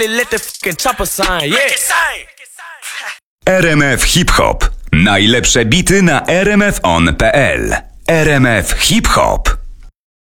really let the fucking chopper sign, yeah. RMF Hip Hop. Najlepsze bity na rmfon.pl. RMF Hip Hop.